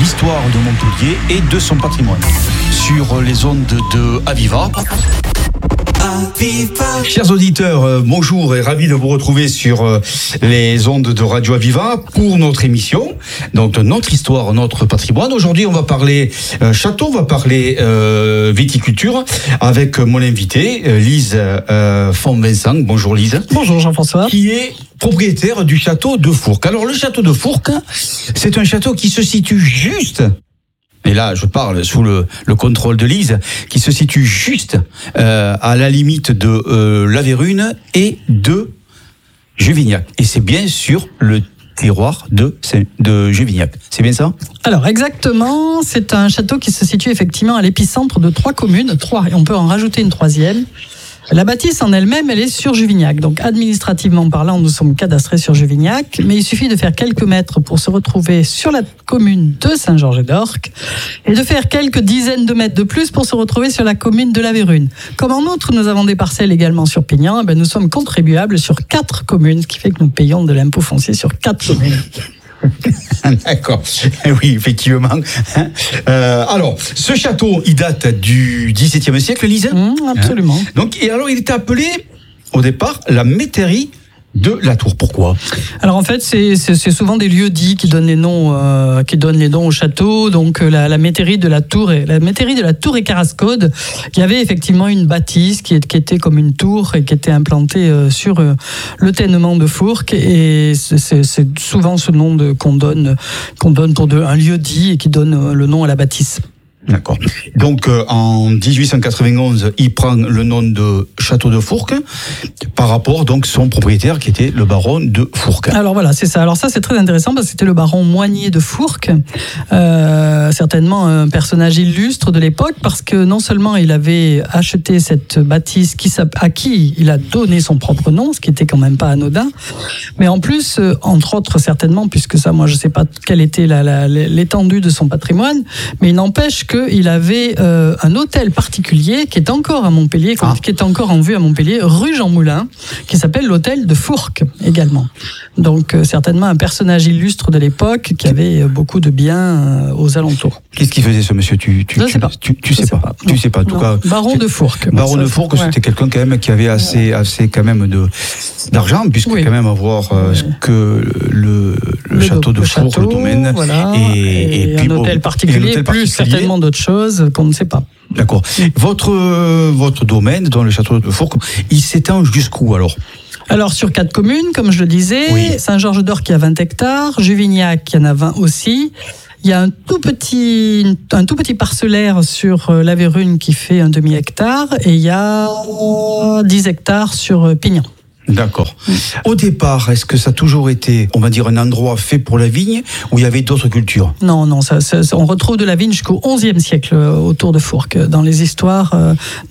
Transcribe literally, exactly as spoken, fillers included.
l'histoire de Montpellier et de son patrimoine. Sur les ondes de Aviva. Aviva. Chers auditeurs, euh, bonjour et ravi de vous retrouver sur euh, les ondes de Radio Aviva pour notre émission, donc de notre histoire, notre patrimoine. Aujourd'hui, on va parler euh, château, on va parler euh, viticulture avec mon invité, euh, Lise euh, Fonvincent. Bonjour Lise. Bonjour Jean-François. Qui est propriétaire du château de Fourques. Alors le château de Fourques, c'est un château qui se situe juste... Et là, je parle sous le, le contrôle de Lise, qui se situe juste euh, à la limite de euh, La Vérune et de Juvignac. Et c'est bien sûr le terroir de, de Juvignac. C'est bien ça ? Alors exactement, c'est un château qui se situe effectivement à l'épicentre de trois communes, trois, et on peut en rajouter une troisième. La bâtisse en elle-même, elle est sur Juvignac. Donc administrativement parlant, nous sommes cadastrés sur Juvignac, mais il suffit de faire quelques mètres pour se retrouver sur la commune de Saint-Georges-d'Orques et de faire quelques dizaines de mètres de plus pour se retrouver sur la commune de La Vérune. Comme en outre, nous avons des parcelles également sur Pignan, ben nous sommes contribuables sur quatre communes, ce qui fait que nous payons de l'impôt foncier sur quatre communes. D'accord, oui, effectivement. Euh, alors, ce château, il date du dix-septième siècle, Lise ? Mmh, absolument. Hein ? Donc, et alors, il était appelé, au départ, la métairie de la Tour. Pourquoi ? Alors en fait, c'est, c'est, c'est souvent des lieux dits qui donnent les noms, euh, qui donnent les noms au château. Donc la, la métairie de la Tour, et la métairie de la Tour et Carascode, qui avait effectivement une bâtisse qui, est, qui était comme une tour et qui était implantée euh, sur euh, le ténement de Fourques. Et c'est, c'est, c'est souvent ce nom de, qu'on donne, qu'on donne pour de, un lieu dit et qui donne euh, le nom à la bâtisse. D'accord. Donc euh, en dix-huit cent quatre-vingt-onze, il prend le nom de château de Fourques par rapport donc son propriétaire qui était le baron de Fourques. Alors voilà, c'est ça. Alors ça c'est très intéressant parce que c'était le baron Moigné de Fourques, euh, certainement un personnage illustre de l'époque parce que non seulement il avait acheté cette bâtisse qui, à qui il a donné son propre nom, ce qui était quand même pas anodin, mais en plus, euh, entre autres certainement, puisque ça moi je sais pas quelle était la, la, l'étendue de son patrimoine, mais il n'empêche que il avait euh, un hôtel particulier qui est encore à Montpellier, ah. qui est encore en vue à Montpellier, rue Jean Moulin, qui s'appelle l'hôtel de Fourques également. Donc euh, certainement un personnage illustre de l'époque qui avait beaucoup de biens euh, aux alentours. Qu'est-ce qu'il faisait ce monsieur ? Tu tu Je sais pas. Tu, tu sais, sais pas. pas. Tu sais pas. En tout cas, baron de Fourques. Baron de Fourques, ouais. C'était quelqu'un quand même qui avait assez assez quand même de d'argent puisque oui. quand même avoir euh, ce que le le, le château de Fourques, le domaine voilà, et, et, et, et puis, un hôtel particulier, hôtel plus particulier. Certainement d'autres choses qu'on ne sait pas. D'accord. Votre euh, votre domaine dans le château de Fourques, il s'étend jusqu'où alors ? Alors sur quatre communes, comme je le disais, oui. Saint-Georges-d'Orques qui a vingt hectares, Juvignac qui en a vingt aussi. Il y a un tout petit, un tout petit parcellaire sur La Vérune qui fait un demi-hectare et il y a dix hectares sur Pignan. D'accord. Au départ, est-ce que ça a toujours été, on va dire, un endroit fait pour la vigne ou il y avait d'autres cultures ? Non, non, ça, ça, on retrouve de la vigne jusqu'au onzième siècle autour de Fourques, dans les histoires